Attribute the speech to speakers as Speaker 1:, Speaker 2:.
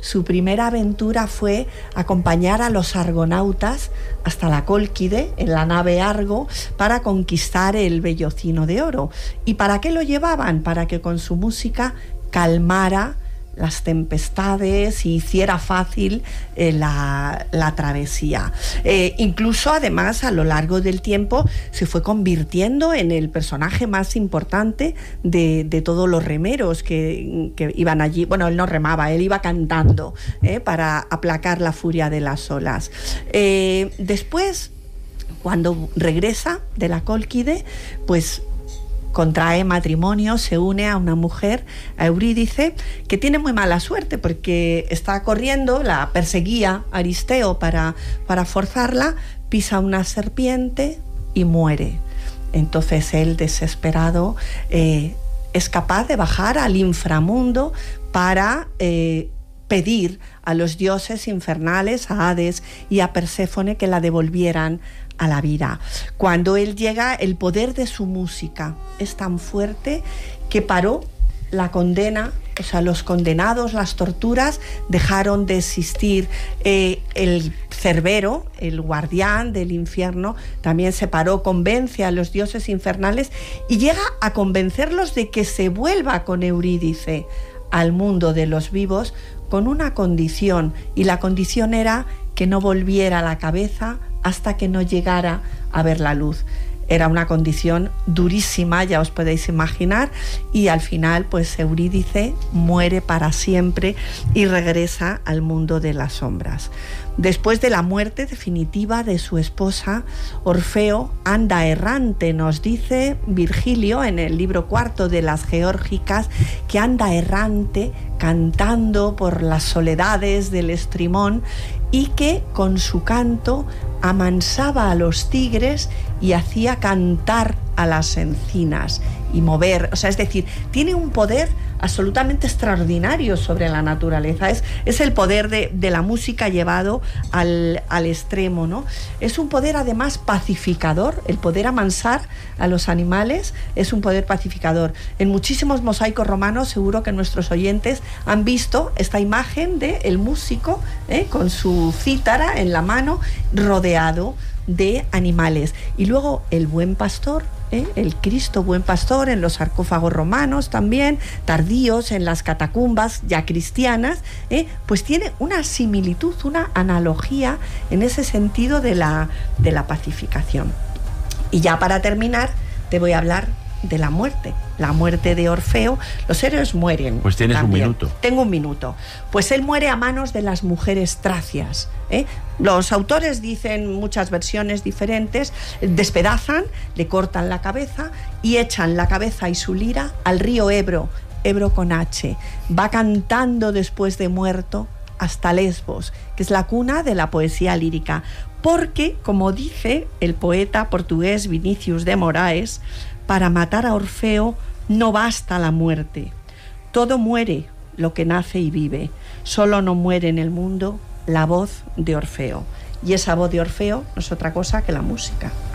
Speaker 1: su primera aventura fue acompañar a los argonautas hasta la Cólquide, en la nave Argo, para conquistar el Vellocino de Oro. ¿Y para qué lo llevaban? Para que con su música calmara las tempestades y hiciera fácil la travesía. Incluso, además, a lo largo del tiempo se fue convirtiendo en el personaje más importante de todos los remeros que iban allí. Bueno, él no remaba, él iba cantando para aplacar la furia de las olas. Después, cuando regresa de la Cólquide, pues contrae matrimonio, se une a una mujer, a Eurídice, que tiene muy mala suerte porque está corriendo, la perseguía Aristeo para forzarla, pisa una serpiente y muere. Entonces él, desesperado, es capaz de bajar al inframundo para pedir a los dioses infernales, a Hades y a Perséfone, que la devolvieran a la vida. Cuando él llega, el poder de su música es tan fuerte que paró la condena, o sea, los condenados, las torturas, dejaron de existir. El Cerbero, el guardián del infierno, también se paró, convence a los dioses infernales y llega a convencerlos de que se vuelva con Eurídice al mundo de los vivos, con una condición, y la condición era que no volviera la cabeza hasta que no llegara a ver la luz. Era una condición durísima, ya os podéis imaginar, y al final pues Eurídice muere para siempre y regresa al mundo de las sombras. Después de la muerte definitiva de su esposa, Orfeo anda errante, nos dice Virgilio en el libro cuarto de las Geórgicas, que anda errante cantando por las soledades del Estrimón y que con su canto amansaba a los tigres y hacía cantar a las encinas y mover, o sea, es decir, tiene un poder absolutamente extraordinario sobre la naturaleza. Es el poder de la música llevado al extremo, ¿no? Es un poder además pacificador. El poder amansar a los animales es un poder pacificador. En muchísimos mosaicos romanos, seguro que nuestros oyentes han visto esta imagen del músico con su cítara en la mano, rodeado de animales. Y luego el buen pastor, el Cristo buen pastor, en los sarcófagos romanos también, tardíos, en las catacumbas ya cristianas, pues tiene una similitud, una analogía en ese sentido de la pacificación. Y ya para terminar, te voy a hablar de la muerte de Orfeo. Los héroes mueren.
Speaker 2: Pues tienes también. Un minuto.
Speaker 1: Tengo un minuto. Pues él muere a manos de las mujeres tracias. Los autores dicen muchas versiones diferentes, despedazan, le cortan la cabeza y echan la cabeza y su lira al río Ebro, Ebro con H. Va cantando después de muerto hasta Lesbos, que es la cuna de la poesía lírica, porque, como dice el poeta portugués Vinícius de Moraes, para matar a Orfeo no basta la muerte. Todo muere lo que nace y vive. Solo no muere en el mundo la voz de Orfeo. Y esa voz de Orfeo no es otra cosa que la música.